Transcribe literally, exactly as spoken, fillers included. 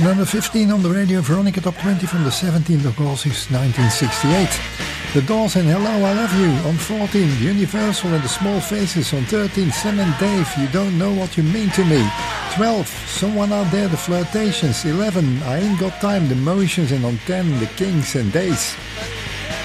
Number fifteen on the Radio Veronica Top twenty from the seventeenth of August nineteen sixty-eight. The Doors and Hello I Love You on fourteen. Universal and the Small Faces on thirteen. Sam and Dave, You Don't Know What You Mean to Me. twelve. Someone Out There, The Flirtations. eleven. I Ain't Got Time, The Motions. And on ten, The Kings and Days.